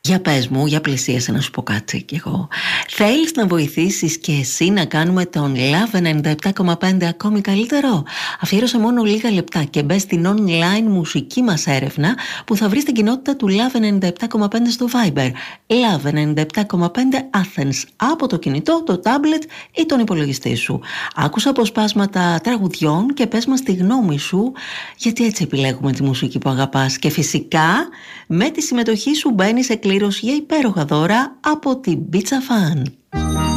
Για πες μου, για πλησίασε να σου πω κάτι κι εγώ. Θέλεις να βοηθήσεις και εσύ να κάνουμε τον Love 97,5 ακόμη καλύτερο? Αφιέρωσε μόνο λίγα λεπτά και μπες στην online μουσική μας έρευνα που θα βρεις την κοινότητα του Love 97,5 στο Viber. Love 97,5 Athens, από το κινητό, το tablet ή τον υπολογιστή σου. Άκουσα αποσπάσματα τραγουδιών και πες μας τη γνώμη σου, γιατί έτσι επιλέγουμε τη μουσική που αγαπάς. Και φυσικά με τη συμμετοχή σου μπαίνεις σε κλήρωση για υπέροχα δώρα από την Pizza Fan.